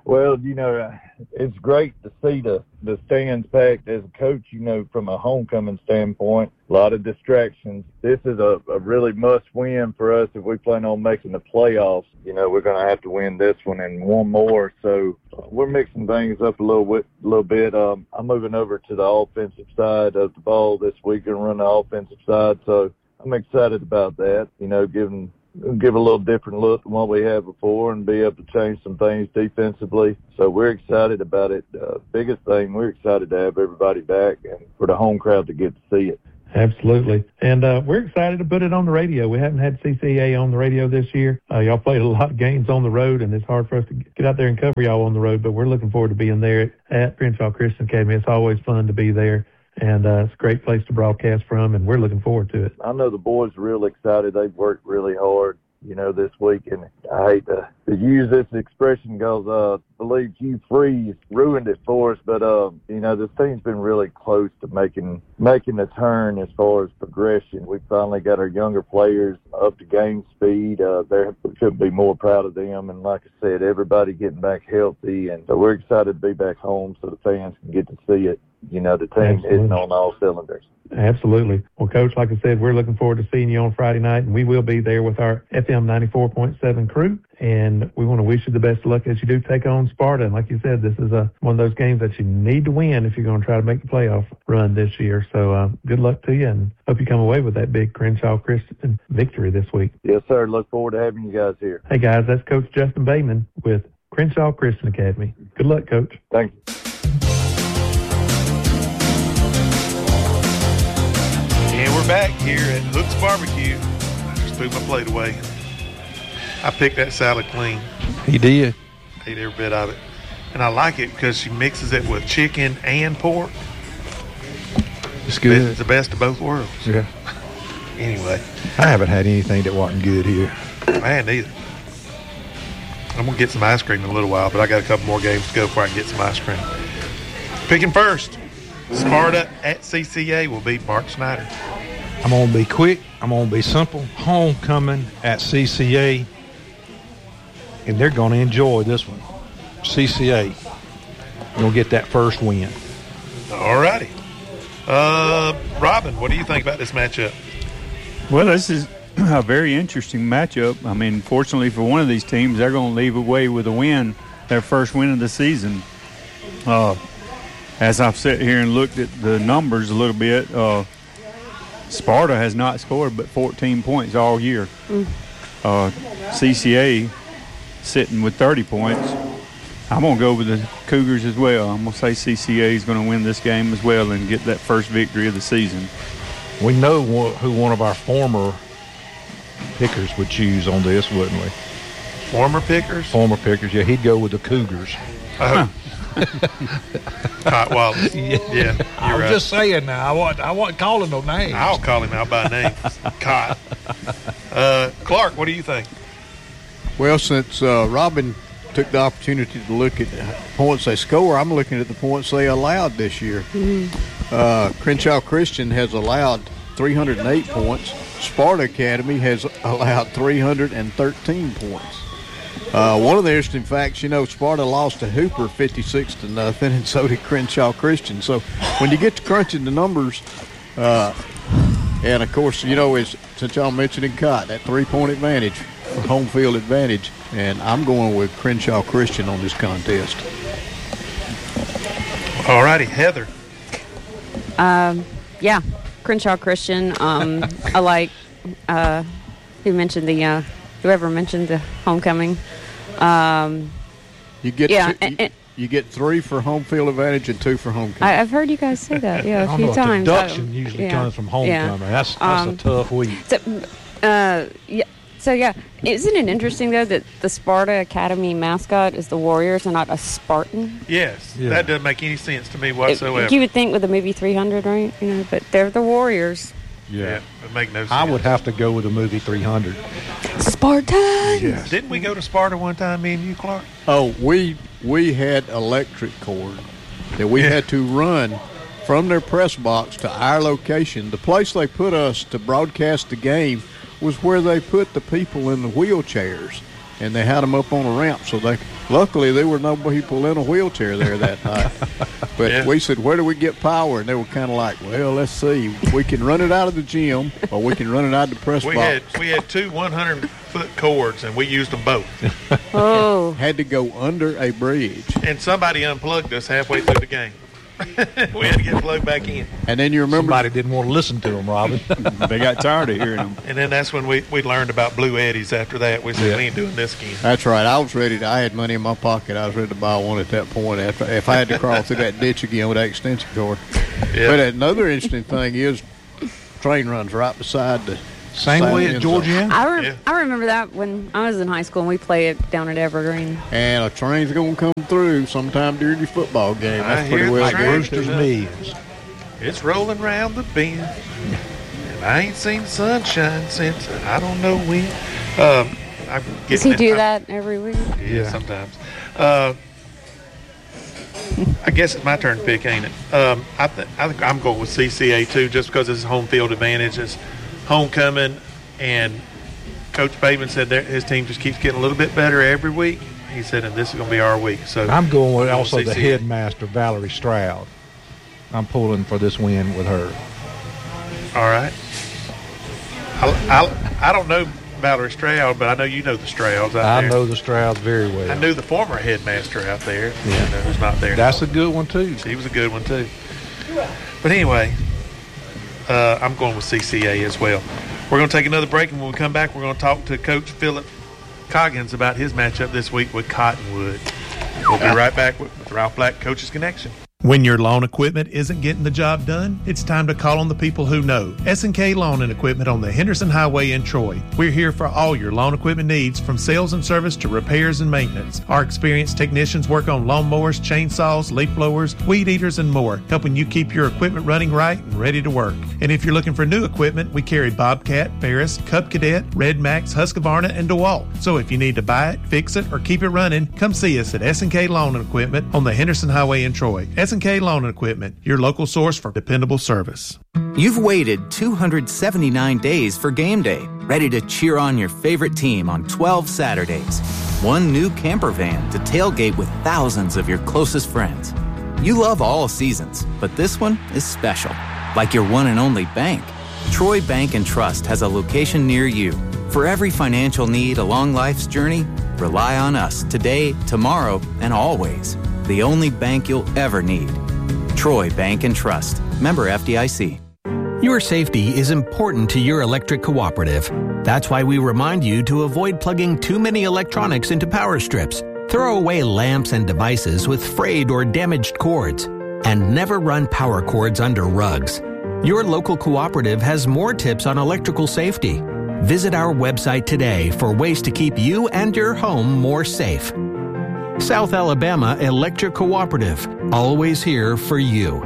Well, you know, it's great to see the, the stands packed. As a coach, you know, from a homecoming standpoint, a lot of distractions. This is a, a really must-win for us if we plan on making the playoffs. You know, we're going to have to win this one and one more. So uh, we're mixing things up a little bit. A little bit. Um, I'm moving over to the offensive side of the ball this week and run the offensive side. So I'm excited about that, you know, giving – give a little different look than what we had before and be able to change some things defensively. So we're excited about it. Uh, biggest thing, we're excited to have everybody back and for the home crowd to get to see it. Absolutely. And uh, we're excited to put it on the radio. We haven't had C C A on the radio this year. Uh, y'all played a lot of games on the road, and it's hard for us to get out there and cover y'all on the road, but we're looking forward to being there at Crenshaw Christian Academy. It's always fun to be there. And uh, it's a great place to broadcast from, and we're looking forward to it. I know the boys are real excited. They've worked really hard, you know, this week. And I hate to, to use this expression because uh, I believe Hugh Freeze ruined it for us. But, uh, you know, this team's been really close to making making a turn as far as progression. We finally got our younger players up to game speed. Uh, we couldn't be more proud of them. And like I said, everybody getting back healthy. And so we're excited to be back home so the fans can get to see it. You know, the team hitting on all cylinders. Absolutely. Well, Coach, like I said, we're looking forward to seeing you on Friday night, and we will be there with our F M ninety-four point seven crew, and we want to wish you the best of luck as you do take on Sparta. And like you said, this is a, one of those games that you need to win if you're going to try to make the playoff run this year. So uh, good luck to you, and hope you come away with that big Crenshaw Christian victory this week. Yes, sir. Look forward to having you guys here. Hey, guys, that's Coach Justin Bayman with Crenshaw Christian Academy. Good luck, Coach. Thank you. And we're back here at Hook's Barbecue. I just threw my plate away. I picked that salad clean. He did. Ate every bit of it. And I like it because she mixes it with chicken and pork. It's good. It's the best of both worlds. Yeah. Anyway. I haven't had anything that wasn't good here. I hadn't either. I'm going to get some ice cream in a little while, but I got a couple more games to go before I can get some ice cream. Picking first. Sparta at C C A will beat Mark Snyder. I'm going to be quick. I'm going to be simple. Homecoming at C C A, and they're going to enjoy this one. C C A going to get that first win. All righty. Uh, Robin, what do you think about this matchup? Well, this is a very interesting matchup. I mean, fortunately for one of these teams, they're going to leave away with a win, their first win of the season. Uh As I've sat here and looked at the numbers a little bit, uh, Sparta has not scored but fourteen points all year. Mm. Uh, C C A sitting with thirty points. I'm going to go with the Cougars as well. I'm going to say C C A is going to win this game as well and get that first victory of the season. We know who one of our former pickers would choose on this, wouldn't we? Former pickers? Former pickers, yeah. He'd go with the Cougars. Oh. Cott Wallace. Yeah, yeah you're I was right. just saying now. I wasn't, I wasn't calling no names. I'll call him out by name. Cott. Uh, Clark, what do you think? Well, since uh, Robin took the opportunity to look at points they score, I'm looking at the points they allowed this year. Mm-hmm. Uh, Crenshaw Christian has allowed three hundred eight points. Sparta Academy has allowed three hundred thirteen points. Uh, one of the interesting facts, you know, Sparta lost to Hooper fifty-six to nothing, and so did Crenshaw Christian. So when you get to crunching the numbers, uh, and of course, you know, as since y'all mentioned in Cott, that three-point advantage, home field advantage, and I'm going with Crenshaw Christian on this contest. All righty, Heather. Um, yeah, Crenshaw Christian. Um, I like uh, who mentioned the uh, whoever mentioned the homecoming. Um, you get yeah, two, and, and, you, you get three for home field advantage and two for homecoming. I, I've heard you guys say that, yeah, a few know, times. Deduction I, usually yeah, comes from homecoming. Yeah. That's that's um, a tough week. So, uh, yeah. So yeah, isn't it interesting though that the Sparta Academy mascot is the Warriors and not a Spartan? Yes, yeah. That doesn't make any sense to me whatsoever. It, you would think with the movie three hundred, right? You know, but they're the Warriors. Yeah, yeah, it make no sense. I would have to go with the movie three hundred. Spartans. Yes. Didn't we go to Sparta one time, me and you, Clark? Oh, we we had electric cord that we yeah. had to run from their press box to our location. The place they put us to broadcast the game was where they put the people in the wheelchairs. and they had them up on a ramp. So they, luckily, there were no people in a wheelchair there that night. But Yeah. we said, where do we get power? And they were kind of like, well, let's see. We can run it out of the gym, or we can run it out of the press We box. had we had two one hundred foot cords, and we used them both. Oh. Had to go under a bridge. And somebody unplugged us halfway through the game. We had to get plugged back in. And then you remember Somebody didn't want to listen to them, Robin. They got tired of hearing them. And then that's when we, we learned about Blue Eddies after that. We said, Yeah. we ain't doing this again. That's right. I was ready to, I had money in my pocket. I was ready to buy one at that point after, if I had to crawl through that ditch again with that extension cord. Yeah. But another interesting thing is train runs right beside the Same side way end at zone. Georgia. I, re- Yeah. I remember that when I was in high school and we played it down at Evergreen. And a train's going to come through sometime during your football game. I That's pretty hear well the train. guaranteed. Brewster's Millions. It's rolling round the bend. And I ain't seen sunshine since I don't know when. Um, I'm Does getting he it. do I'm- that every week? Yeah, Yeah. sometimes. Uh, I guess it's my turn to pick, ain't it? Um, I, th- I think I'm going with C C A too, just because it's home field advantage. It's homecoming, and Coach Bateman said that his team just keeps getting a little bit better every week. He said, and this is going to be our week. So I'm going with I'm also going the C C A. headmaster, Valerie Stroud. I'm pulling for this win with her. All right. I, I, I don't know Valerie Stroud, but I know you know the Strouds out I there. know the Strouds very well. I knew the former headmaster out there. Yeah. You know, who's not there. That's a good one, too. He was a good one, too. But anyway, uh, I'm going with C C A as well. We're going to take another break, and when we come back, we're going to talk to Coach Philip Coggins about his matchup this week with Cottonwood. We'll be right back with Ralph Black Coaches Connection. When your lawn equipment isn't getting the job done, it's time to call on the people who know. S and K Lawn and Equipment on the Henderson Highway in Troy. We're here for all your lawn equipment needs, from sales and service to repairs and maintenance. Our experienced technicians work on lawnmowers, chainsaws, leaf blowers, weed eaters, and more, helping you keep your equipment running right and ready to work. And if you're looking for new equipment, we carry Bobcat, Ferris, Cub Cadet, Red Max, Husqvarna, and DeWalt. So if you need to buy it, fix it, or keep it running, come see us at S and K Lawn and Equipment on the Henderson Highway in Troy. S and K Lawn and Equipment, your local source for dependable service. You've waited two hundred seventy-nine days for game day, ready to cheer on your favorite team on twelve Saturdays. One new camper van to tailgate with thousands of your closest friends. You love all seasons, but this one is special, like your one and only bank. Troy Bank and Trust has a location near you. For every financial need along life's journey, rely on us today, tomorrow, and always. The only bank you'll ever need. Troy Bank and Trust. Member F D I C. Your safety is important to your electric cooperative. That's why we remind you to avoid plugging too many electronics into power strips. Throw away lamps and devices with frayed or damaged cords. And never run power cords under rugs. Your local cooperative has more tips on electrical safety. Visit our website today for ways to keep you and your home more safe. South Alabama Electric Cooperative, always here for you.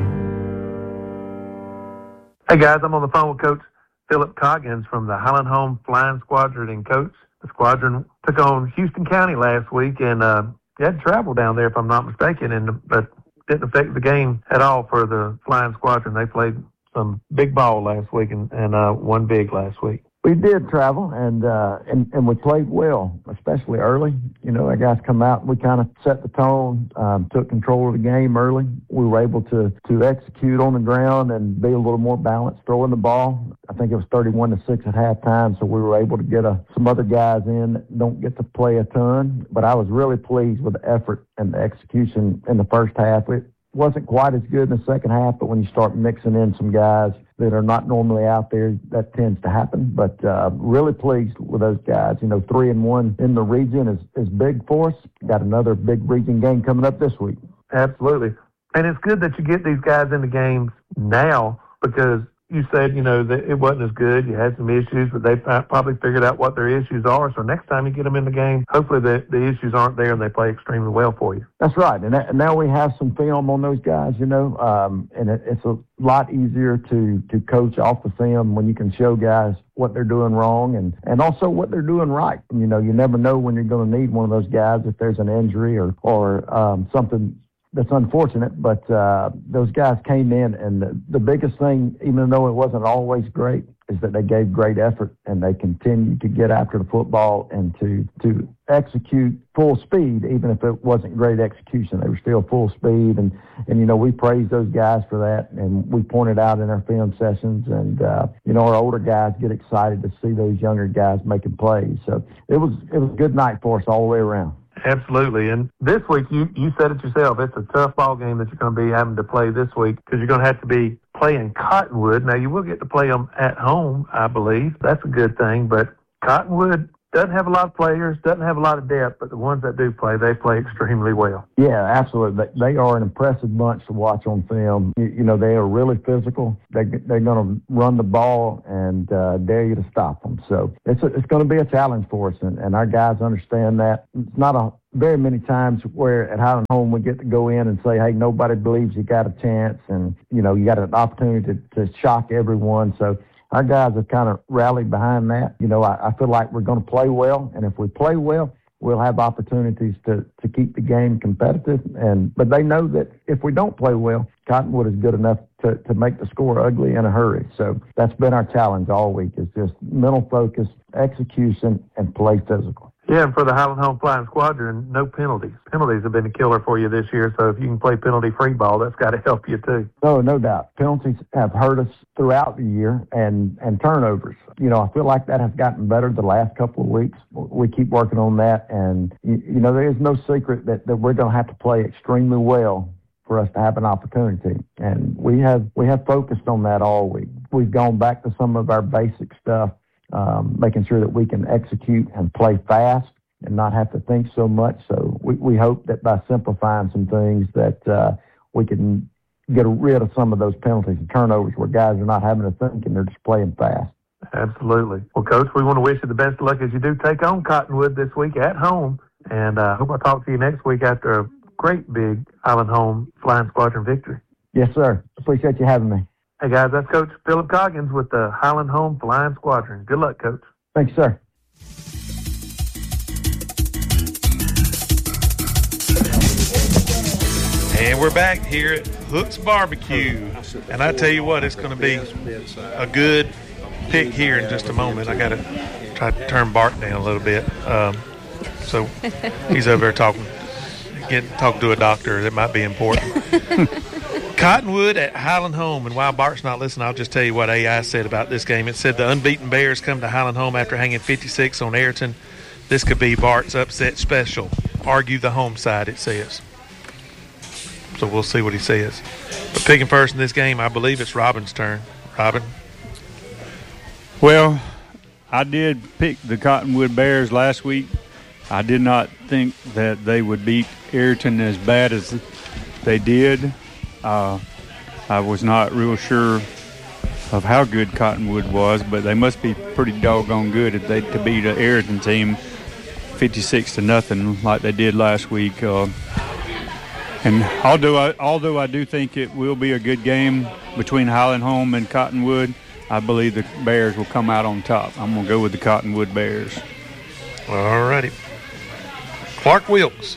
Hey guys, I'm on the phone with Coach Philip Coggins from the Highland Home Flying Squadron. And Coach, the squadron took on Houston County last week, and uh, you had to travel down there, if I'm not mistaken, and but didn't affect the game at all for the Flying Squadron. They played some big ball last week and, and uh, won big last week. We did travel, and, uh, and and we played well, especially early. You know, our guys come out, and we kind of set the tone, um, took control of the game early. We were able to, to execute on the ground and be a little more balanced throwing the ball. I think it was thirty-one to six at halftime, so we were able to get a, some other guys in that don't get to play a ton. But I was really pleased with the effort and the execution in the first half. It wasn't quite as good in the second half, but when you start mixing in some guys that are not normally out there, that tends to happen. But uh, really pleased with those guys. You know, three and one in the region is, is big for us. Got another big region game coming up this week. Absolutely. And it's good that you get these guys in the games now, because you said, you know, that it wasn't as good. You had some issues, but they probably figured out what their issues are. So next time you get them in the game, hopefully the, the issues aren't there and they play extremely well for you. That's right. And, that, and now we have some film on those guys, you know, um, and it, it's a lot easier to, to coach off the film when you can show guys what they're doing wrong and, and also what they're doing right. You know, you never know when you're going to need one of those guys if there's an injury or, or um, something that's unfortunate, but uh, those guys came in, and the, the biggest thing, even though it wasn't always great, is that they gave great effort and they continued to get after the football and to to execute full speed, even if it wasn't great execution. They were still full speed, and and you know we praised those guys for that, and we pointed out in our film sessions, and uh, you know our older guys get excited to see those younger guys making plays. So it was it was a good night for us all the way around. Absolutely. And this week, you, you said it yourself, it's a tough ball game that you're going to be having to play this week because you're going to have to be playing Cottonwood. Now, you will get to play them at home, I believe. That's a good thing. But Cottonwood doesn't have a lot of players, doesn't have a lot of depth, but the ones that do play, they play extremely well. Yeah, absolutely. They are an impressive bunch to watch on film. You, you know, they are really physical. They, they're going to run the ball and uh, dare you to stop them. So it's, a, it's going to be a challenge for us, and, and our guys understand that. It's not a very many times where at Highland Home we get to go in and say, hey, nobody believes you got a chance, and, you know, you got an opportunity to, to shock everyone. So our guys have kind of rallied behind that. You know, I, I feel like we're going to play well, and if we play well, we'll have opportunities to, to keep the game competitive. And but they know that if we don't play well, Cottonwood is good enough to, to make the score ugly in a hurry. So that's been our challenge all week, is just mental focus, execution, and play physical. Yeah, and for the Highland Home Flying Squadron, no penalties. Penalties have been a killer for you this year, so if you can play penalty-free ball, that's got to help you too. No, no doubt. Penalties have hurt us throughout the year, and, and turnovers. You know, I feel like that has gotten better the last couple of weeks. We keep working on that, and, you, you know, there is no secret that, that we're going to have to play extremely well for us to have an opportunity. And we have we have focused on that all week. We've gone back to some of our basic stuff, um, making sure that we can execute and play fast and not have to think so much. So we, we hope that by simplifying some things that uh, we can get rid of some of those penalties and turnovers where guys are not having to think and they're just playing fast. Absolutely. Well, Coach, we want to wish you the best of luck as you do take on Cottonwood this week at home. And I uh, hope I talk to you next week after a great big Highland Home Flying Squadron victory. Yes, sir. Appreciate you having me. Hey, guys, that's Coach Philip Coggins with the Highland Home Flying Squadron. Good luck, Coach. Thanks, sir. And we're back here at Hook's Barbecue. And I tell you what, it's going to be a good pick here in just a moment. I got to try to turn Bart down a little bit. Um, so he's over there talking, getting, talking to a doctor. That might be important. Cottonwood at Highland Home. And while Bart's not listening, I'll just tell you what A I said about this game. It said the unbeaten Bears come to Highland Home after hanging fifty-six on Ayrton. This could be Bart's upset special. Argue the home side, it says. So we'll see what he says. But picking first in this game, I believe it's Robin's turn. Robin? Well, I did pick the Cottonwood Bears last week. I did not think that they would beat Ayrton as bad as they did. Uh, I was not real sure of how good Cottonwood was, but they must be pretty doggone good if they to beat an Ayrton team fifty-six to nothing like they did last week. Uh, and although I, although I do think it will be a good game between Highland Home and Cottonwood, I believe the Bears will come out on top. I'm going to go with the Cottonwood Bears. All righty. Clark Wilkes.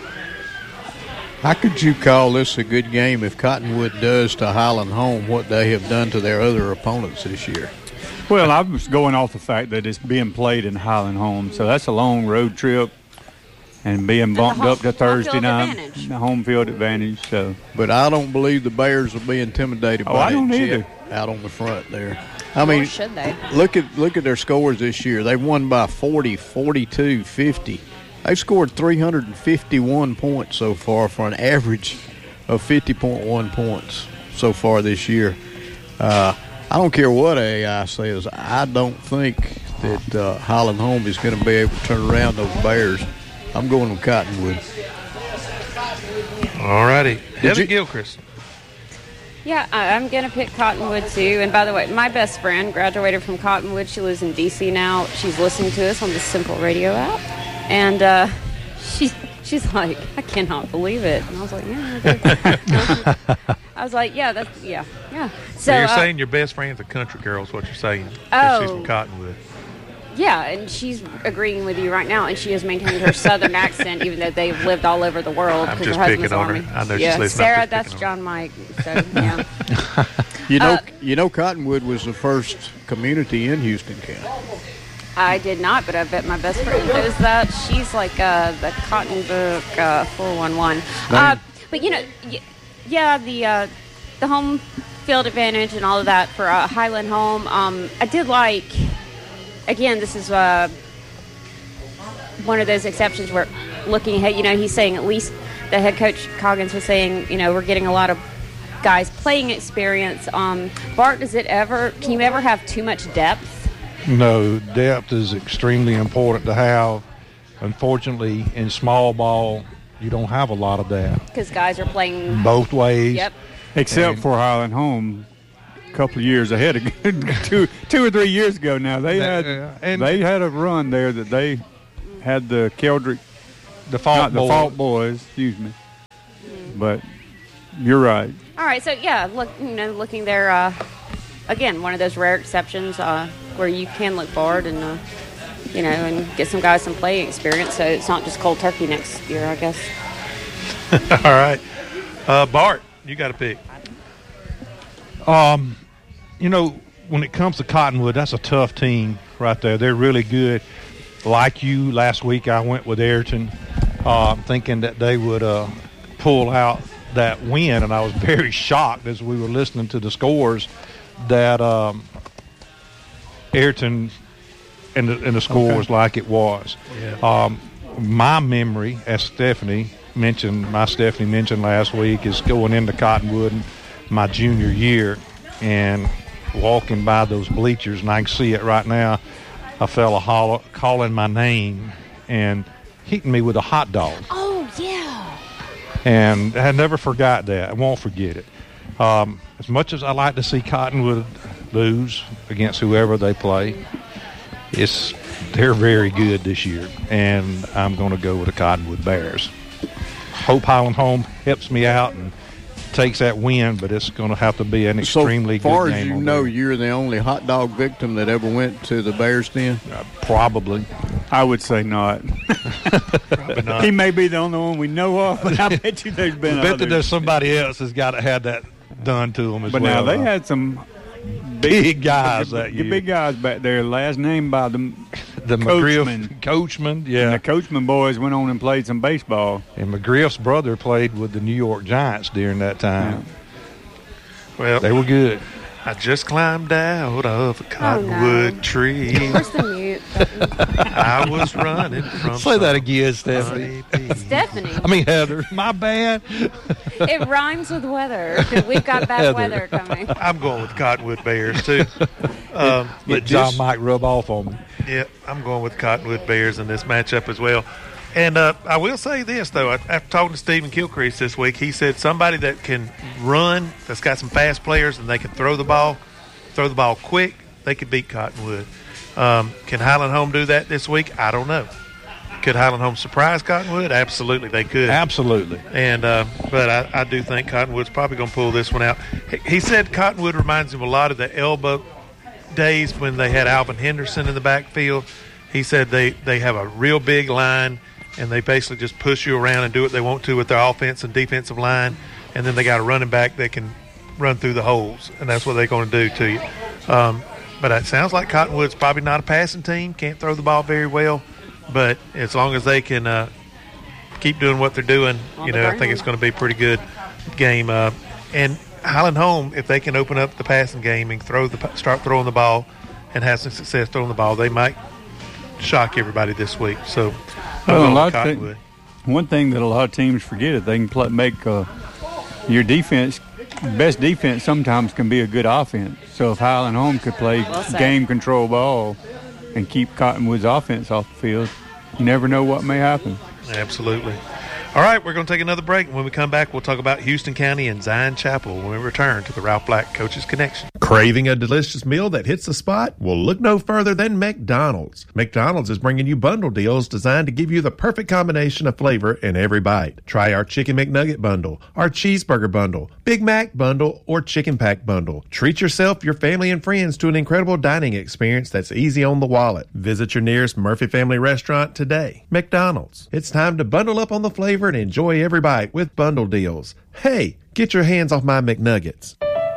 How could you call this a good game if Cottonwood does to Highland Home what they have done to their other opponents this year? Well, I was going off the fact that it's being played in Highland Home, so that's a long road trip and being bumped home, up to Thursday night. Advantage. The home field advantage. So, but I don't believe the Bears will be intimidated oh, by I don't it either. Out on the front there. I Nor mean, should they? look at look at their scores this year. They won by forty, forty-two, fifty. They've scored three hundred fifty-one points so far for an average of fifty point one points so far this year. Uh, I don't care what A I says. I don't think that uh, Highland Home is going to be able to turn around those Bears. I'm going with Cottonwood. All righty. Heather Gilchrist. Yeah, I, I'm going to pick Cottonwood, too. And by the way, my best friend graduated from Cottonwood. She lives in D C now. She's listening to us on the Simple Radio app. And uh, she's, she's like, I cannot believe it. And I was like, yeah. Okay. I was like, yeah, that's, yeah, yeah. So, so you're uh, saying your best friend's a country girl is what you're saying. Oh. She's from Cottonwood. Yeah, and she's agreeing with you right now, and she has maintained her Southern accent, even though they've lived all over the world. I'm because just her picking husband's on her. Army. I know she's yeah, listening. Sarah, that's John Mike. So yeah. You know, Uh, you know, Cottonwood was the first community in Houston County. I did not, but I bet my best friend knows that. She's like uh, the Cotton Book uh, four one one. Uh, but you know, y- yeah, the uh, the home field advantage and all of that for uh, Highland Home. Um, I did like. Again, this is uh, one of those exceptions where looking ahead, you know, he's saying at least the head coach Coggins was saying, you know, we're getting a lot of guys playing experience. Um, Bart, does it ever, can you ever have too much depth? No, depth is extremely important to have. Unfortunately, in small ball, you don't have a lot of that. Because guys are playing both ways. Yep. Except And- for Highland Home. Couple of years ahead of two two or three years ago now they had and they had a run there that they had the Keldrick the fault not the boys. fault boys excuse me but you're right. All right, so yeah, look, you know, looking there, uh, again, one of those rare exceptions uh, where you can look forward and, uh, you know, and get some guys some playing experience, so it's not just cold turkey next year, I guess. All right. Uh, Bart, you got to pick. Um, you know, when it comes to Cottonwood, that's a tough team right there. They're really good. Like you, last week I went with Ayrton, uh, thinking that they would uh, pull out that win, and I was very shocked as we were listening to the scores that um, Ayrton and the, and the score Okay. was like it was. Yeah. Um, my memory, as Stephanie mentioned, my Stephanie mentioned last week, is going into Cottonwood my junior year and walking by those bleachers, and I can see it right now, a fella holler, calling my name and hitting me with a hot dog. Oh, yeah. And I never forgot that. I won't forget it. Um, as much as I like to see Cottonwood lose against whoever they play, it's they're very good this year, and I'm going to go with the Cottonwood Bears. Hope Highland Home helps me out and takes that win, but it's going to have to be an extremely so far good as game. you on know, there. you're the only hot dog victim that ever went to the Bears Den? Uh, probably. I would say not. Probably not. He may be the only one we know of, but I bet you there's been I bet that others. there's somebody else that's got to have that done to them as But well. now they Uh, had some big guys big, that year. big guys back there. Last name by the the Coachman. McGriff Coachman, And yeah. the Coachman boys went on and played some baseball. And McGriff's brother played with the New York Giants during that time. Well, They were good. I just climbed out of a cottonwood no. tree. Where's the mute button? I was running from Say that some again, Stephanie. honeybee. Stephanie. I mean, Heather, my bad. It rhymes with weather. We've got bad Heather. weather coming. I'm going with Cottonwood Bears, too. Um, Let John Mike rub off on me. yeah, I'm going with Cottonwood Bears in this matchup as well. And uh, I will say this, though. After talking to Stephen Kilcrease this week, he said somebody that can run, that's got some fast players, and they can throw the ball, throw the ball quick, they could beat Cottonwood. Um, can Highland Home do that this week? I don't know. Could Highland Home surprise Cottonwood? Absolutely, they could. Absolutely. And uh, but I, I do think Cottonwood's probably going to pull this one out. He, he said Cottonwood reminds him a lot of the Elba days when they had Alvin Henderson in the backfield. He said they, they have a real big line, and they basically just push you around and do what they want to with their offense and defensive line, and then they got a running back that can run through the holes, and that's what they're going to do to you. Um, but it sounds like Cottonwood's probably not a passing team, can't throw the ball very well, but as long as they can uh, keep doing what they're doing, you know, I think it's going to be a pretty good game. Uh, and Highland Home, if they can open up the passing game and throw the start throwing the ball and have some success throwing the ball, they might shock everybody this week. So, Well, I'm a lot going of Cottonwood. thi- one thing that a lot of teams forget is they can play, make uh, your defense, best defense sometimes can be a good offense. So if Highland Home could play Well said. game control ball and keep Cottonwood's offense off the field, you never know what may happen. Absolutely. All right, we're going to take another break. When we come back, we'll talk about Houston County and Zion Chapel when we return to the Ralph Black Coaches Connection. Craving a delicious meal that hits the spot? Well, look no further than McDonald's. McDonald's is bringing you bundle deals designed to give you the perfect combination of flavor in every bite. Try our Chicken McNugget bundle, our Cheeseburger bundle, Big Mac bundle, or Chicken Pack bundle. Treat yourself, your family, and friends to an incredible dining experience that's easy on the wallet. Visit your nearest Murphy Family Restaurant today. McDonald's. It's time to bundle up on the flavor and enjoy every bite with bundle deals. Hey, get your hands off my McNuggets.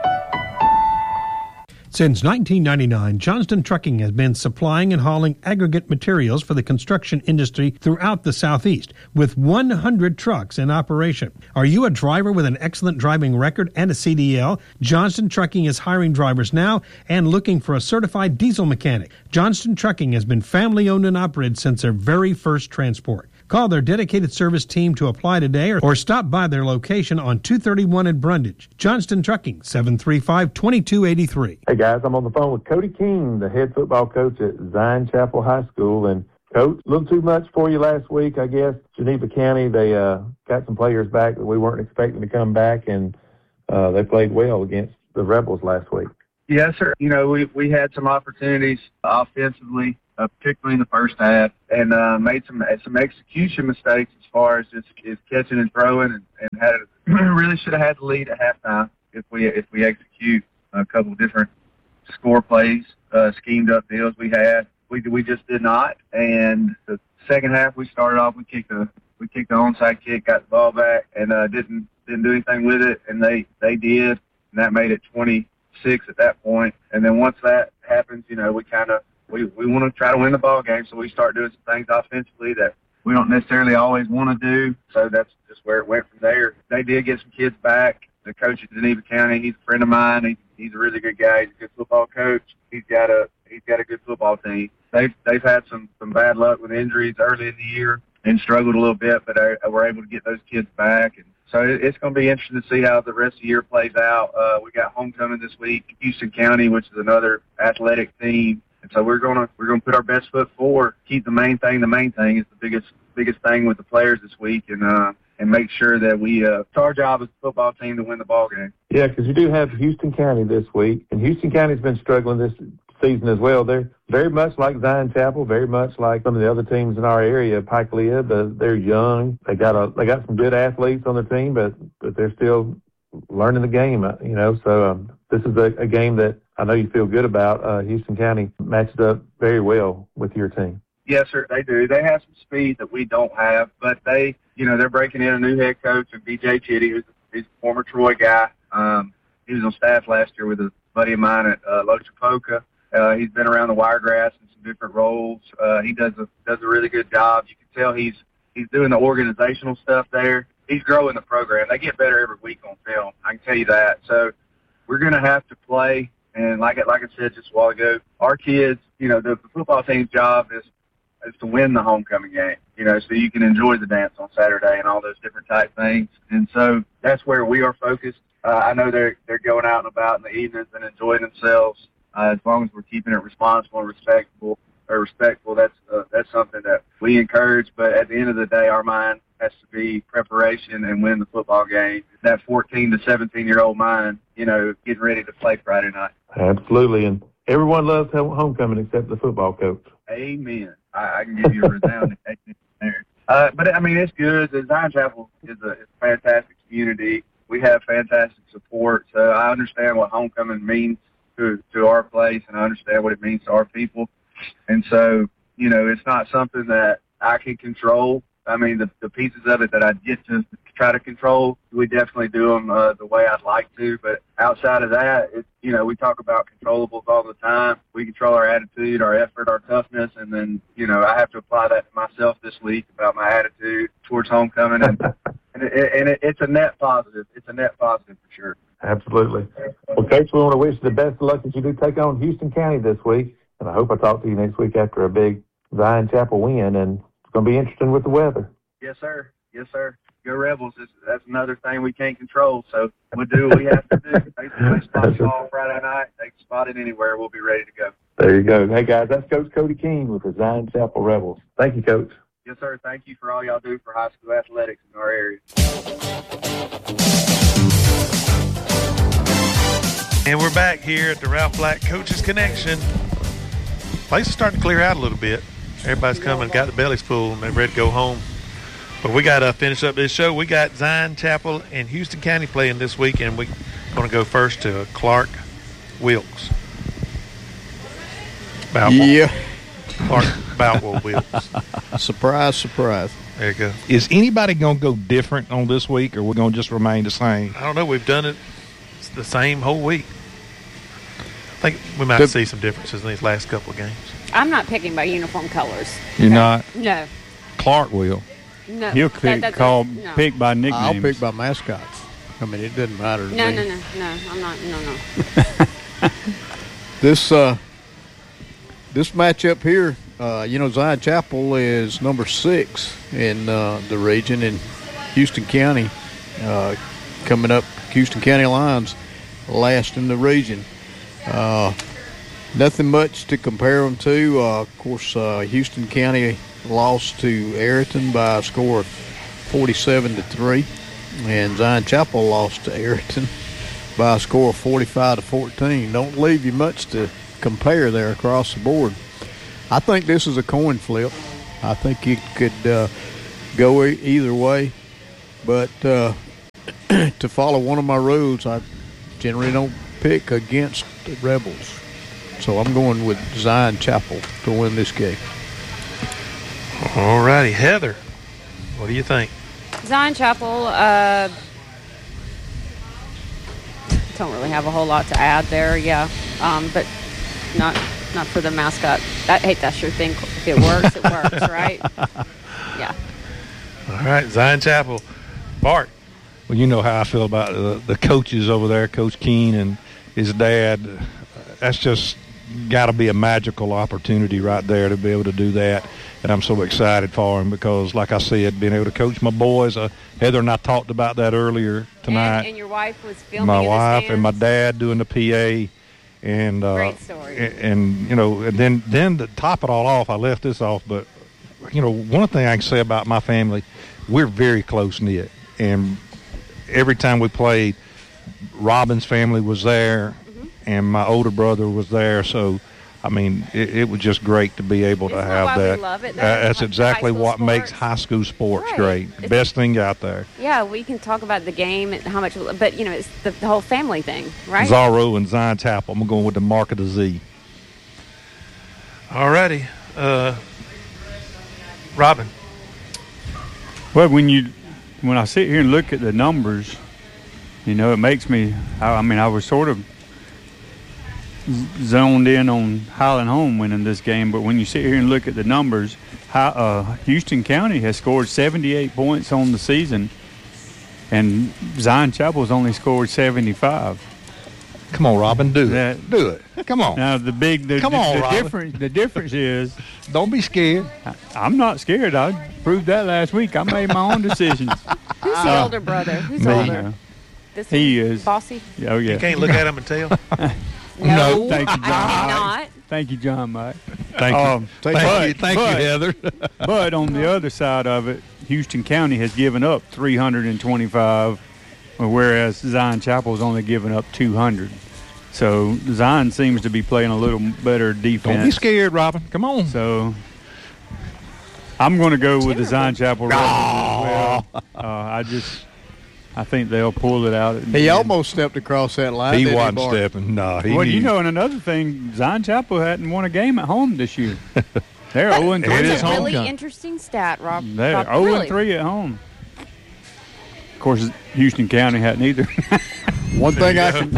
Since nineteen ninety-nine, Johnston Trucking has been supplying and hauling aggregate materials for the construction industry throughout the Southeast, with one hundred trucks in operation. Are you a driver with an excellent driving record and a C D L? Johnston Trucking is hiring drivers now and looking for a certified diesel mechanic. Johnston Trucking has been family-owned and operated since their very first transport. Call their dedicated service team to apply today or stop by their location on two thirty-one in Brundage. Johnston Trucking, seven three five, two two eight three. Hey guys, I'm on the phone with Cody King, the head football coach at Zion Chapel High School. And Coach, a little too much for you last week, I guess. Geneva County, they uh, got some players back that we weren't expecting to come back, and uh, they played well against the Rebels last week. Yes, sir. You know, we we had some opportunities offensively, uh, particularly in the first half, and uh, made some some execution mistakes as far as just is catching and throwing, and, and had a, really should have had the lead at halftime if we if we execute a couple of different score plays, uh, schemed up deals we had. We we just did not. And the second half we started off, we kicked the we kicked the onside kick, got the ball back, and uh, didn't didn't do anything with it, and they they did, and that made it twenty-six at that point. And then once that happens, you know, we kind of we we want to try to win the ball game, so we start doing some things offensively that we don't necessarily always want to do. So that's just where it went from there. They did get some kids back. The coach at Geneva County, he's a friend of mine. He, he's a really good guy. He's a good football coach. He's got a he's got a good football team. They've they've had some some bad luck with injuries early in the year and struggled a little bit, but I, I were able to get those kids back. And so it, it's going to be interesting to see how the rest of the year plays out. Uh, we got homecoming this week, Houston County, which is another athletic team. And so we're gonna we're gonna put our best foot forward. Keep the main thing. The main thing is the biggest biggest thing with the players this week, and uh, and make sure that we uh, it's our job as a football team to win the ball game. Yeah, because you do have Houston County this week, and Houston County's been struggling this season as well. They're very much like Zion Chapel, very much like some of the other teams in our area, Pike Lib. Uh, they're young. They got a they got some good athletes on their team, but but they're still learning the game. Uh, you know, so um, this is a, a game that I know you feel good about. Uh, Houston County matched up very well with your team. Yes, sir, they do. They have some speed that we don't have, but they, you know, they're breaking in a new head coach, and B J Chitty, who's he's a former Troy guy. Um, he was on staff last year with a buddy of mine at uh, Lochapoka. Uh, he's been around the Wiregrass in some different roles. Uh, he does a does a really good job. You can tell he's he's doing the organizational stuff there. He's growing the program. They get better every week on film. I can tell you that. So we're going to have to play. And like I, like I said just a while ago, our kids, you know, the, the football team's job is is to win the homecoming game, you know, so you can enjoy the dance on Saturday and all those different type things. And so that's where we are focused. Uh, I know they're they're going out and about in the evenings and enjoying themselves. Uh, as long as we're keeping it responsible and respectful, or respectful, that's uh, that's something that we encourage. But at the end of the day, our mind has to be preparation and win the football game. That fourteen to seventeen year old mind, you know, getting ready to play Friday night. Absolutely, and everyone loves homecoming except the football coach. Amen. I, I can give you a resounding amen there. Uh, but I mean, it's good. The Zion Chapel is a, is a fantastic community. We have fantastic support. So I understand what homecoming means to to our place, and I understand what it means to our people. And so, you know, it's not something that I can control. I mean, the, the pieces of it that I get to try to control, we definitely do them uh, the way I'd like to. But outside of that, it's, you know, we talk about controllables all the time. We control our attitude, our effort, our toughness. And then, you know, I have to apply that to myself this week about my attitude towards homecoming. And, and, it, and it, it's a net positive. It's a net positive for sure. Absolutely. Well, Coach, we want to wish you the best of luck that you do take on Houston County this week. And I hope I talk to you next week after a big Zion Chapel win. And it's going to be interesting with the weather. Yes, sir. Yes, sir. Go Rebels. It's, that's another thing we can't control. So we'll do what we have to do. They play spot ball Friday night. They can spot it anywhere. We'll be ready to go. There you go. Hey, guys, that's Coach Cody King with the Zion Chapel Rebels. Thank you, Coach. Yes, sir. Thank you for all y'all do for high school athletics in our area. And we're back here at the Ralph Black Coaches Connection. Place is starting to clear out a little bit. Everybody's coming, got the bellies full, and they're ready to go home. But we got to finish up this show. We got Zion Chapel and Houston County playing this week, and we're going to go first to Clark Wilkes. Boutwell. Yeah. Clark Boutwell Wilkes. Surprise, surprise. There you go. Is anybody going to go different on this week, or we're going to just remain the same? I don't know. We've done it the same whole week. I think we might The- see some differences in these last couple of games. I'm not picking by uniform colors. You're not? No. Clark will. No. He'll That- pick, that's a- call, no. pick by nicknames. I'll pick by mascots. I mean, it doesn't matter to No, me. no, no, no. I'm not. No, no. This uh, this matchup here, uh, you know, Zion Chapel is number six in uh, the region, and Houston County uh, coming up. Houston County Lions last in the region. Uh, nothing much to compare them to. Uh, of course, uh, Houston County lost to Ayrton by a score of forty-seven to three, and Zion Chapel lost to Ayrton by a score of forty-five to fourteen. Don't leave you much to compare there across the board. I think this is a coin flip. I think it could uh, go e- either way, but uh, to follow one of my rules, I generally don't pick against the Rebels. So I'm going with Zion Chapel to win this game. All righty. Heather, what do you think? Zion Chapel, uh, don't really have a whole lot to add there, yeah. Um, but not not for the mascot. I hate that's your thing. If it works, it works, right? Yeah. All right, Zion Chapel. Bart. Well, you know how I feel about the, the coaches over there, Coach Keene and his dad. That's just got to be a magical opportunity right there to be able to do that. And I'm so excited for him because, like I said, being able to coach my boys. Uh, Heather and I talked about that earlier tonight. And, and your wife was filming my in the wife and my stands? dad doing the P A. And, uh, Great story. And, and, you know, and then, then to top it all off, I left this off, but, you know, one thing I can say about my family, we're very close-knit. And every time we played, Robin's family was there, mm-hmm. and my older brother was there. So, I mean, it, it was just great to be able Isn't to that have why we that. love it, though? Uh, that's Like exactly high school what sports? makes high school sports Right. great. It's- Best thing out there. Yeah, we can talk about the game and how much, but, you know, it's the, the whole family thing, right? Zorro and Zion Chapel. I'm going with the mark of the Z. All righty. Uh, Robin. Well, when you when I sit here and look at the numbers, you know, it makes me. I, I mean, I was sort of zoned in on Highland Home winning this game, but when you sit here and look at the numbers, how, uh, Houston County has scored seventy-eight points on the season, and Zion Chapel's only scored seventy-five. Come on, Robin, do that, it. Do it. Come on. Now the big the, Come the, on, the Robin. difference the difference is don't be scared. I, I'm not scared. I proved that last week. I made my own decisions. Who's the Uh, older brother? Who's me. older? This He one? is. Bossy? Oh, yeah. You can't look at him and tell. No, Thank you, John. I Mike. cannot. Thank you, John Mike. Thank you. Um, Thank but- you. Thank you, but- Heather. But on the other side of it, Houston County has given up three hundred twenty-five, whereas Zion Chapel's only given up two hundred. So Zion seems to be playing a little better defense. Don't be scared, Robin. Come on. So I'm going to go with the Zion Chapel Rebels as well. Uh, I just, I think they'll pull it out. He almost stepped across that line. He didn't wasn't Bart? stepping. No, he Well, you knew. know, and another thing, Zion Chapel hadn't won a game at home this year. They're oh and three It at is That's a home. really interesting stat, Rob. They're Rob, oh really. and three at home. Of course, Houston County hadn't either. One thing I can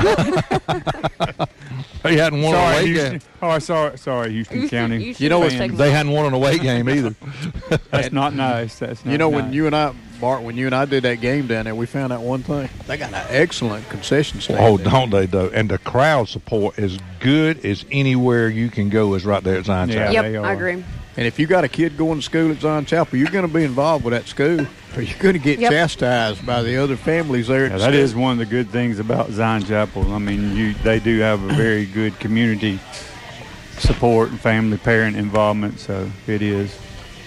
He hadn't won an sorry, away Houston. game. Oh, sorry, sorry, Houston Houston- County. Houston You know what- fans. They hadn't won an away game either. That's not nice. That's not You know, nice. when you and I, Bart, when you and I did that game down there, we found out one thing. They got an excellent concession stand. Oh, there. don't they, though? And the crowd support as good as anywhere you can go is right there at Zion Yeah. Chapel. Yep, they are. I agree. And if you got a kid going to school at Zion Chapel, you're going to be involved with that school, or you're going to get Yep. chastised by the other families there. At Yeah, the that school. is one of the good things about Zion Chapel. I mean, you they do have a very good community support and family parent involvement, so it is.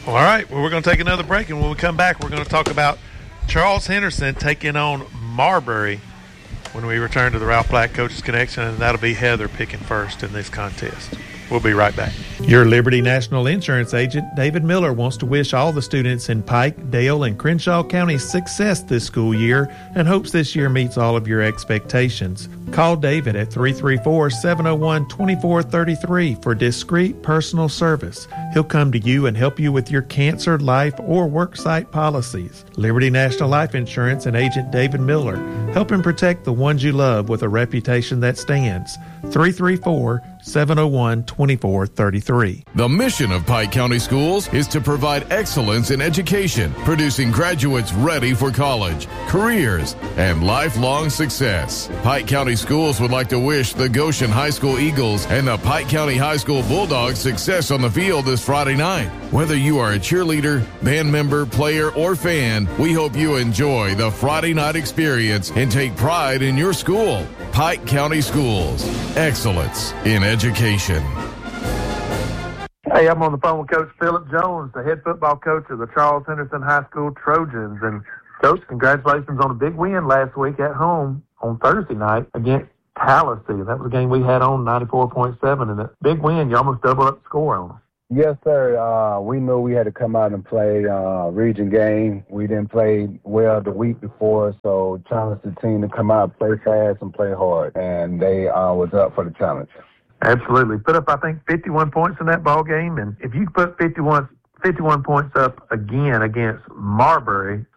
Well, all right. Well, we're going to take another break, and when we come back, we're going to talk about Charles Henderson taking on Marbury when we return to the Ralph Black Coaches Connection, and that'll be Heather picking first in this contest. We'll be right back. Your Liberty National Insurance agent, David Miller, wants to wish all the students in Pike, Dale, and Crenshaw counties success this school year and hopes this year meets all of your expectations. Call David at three three four, seven oh one, two four three three for discreet personal service. He'll come to you and help you with your cancer, life, or worksite policies. Liberty National Life Insurance and agent David Miller, helping protect the ones you love with a reputation that stands. three three four, seven oh one, two four three three. The mission of Pike County Schools is to provide excellence in education, producing graduates ready for college, careers, and lifelong success. Pike County Schools would like to wish the Goshen High School Eagles and the Pike County High School Bulldogs success on the field this Friday night. Whether you are a cheerleader, band member, player, or fan, we hope you enjoy the Friday night experience and take pride in your school. Pike County Schools. Excellence in education. Hey, I'm on the phone with Coach Phillip Jones, the head football coach of the Charles Henderson High School Trojans. And, Coach, congratulations on a big win last week at home on Thursday night against Tallahassee. That was a game we had on ninety-four point seven, and a big win. You almost doubled up the score on them. Yes, sir. Uh, we knew we had to come out and play uh, region game. We didn't play well the week before, so challenged the team to come out, play fast, and play hard. And they uh, was up for the challenge. Absolutely. Put up, I think, fifty-one points in that ball game. And if you put fifty-one, fifty-one points up again against Marbury,